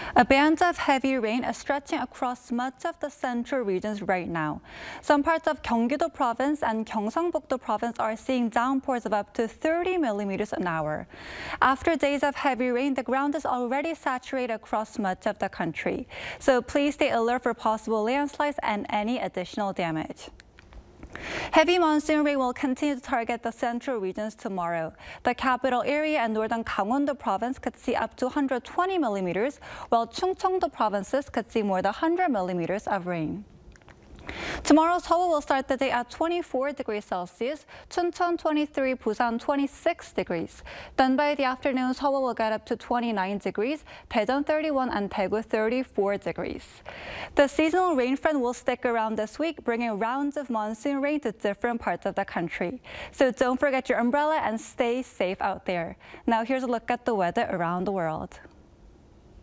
A band of heavy rain is stretching across much of the central regions right now. Some parts of Gyeonggi-do province and Gyeongsangbuk-do province are seeing downpours of up to 30 millimeters an hour. After days of heavy rain, the ground is already saturated across much of the country. So please stay alert for possible landslides and any additional damage. Heavy monsoon rain will continue to target the central regions tomorrow. The capital area and northern Gangwon-do province could see up to 120 millimeters, while Chungcheong-do provinces could see more than 100 millimeters of rain. Tomorrow, Seoul will start the day at 24 degrees Celsius, Chuncheon 23, Busan 26 degrees. Then by the afternoon, Seoul will get up to 29 degrees, Daejeon 31 and Daegu 34 degrees. The seasonal rain front will stick around this week, bringing rounds of monsoon rain to different parts of the country. So don't forget your umbrella and stay safe out there. Now here's a look at the weather around the world.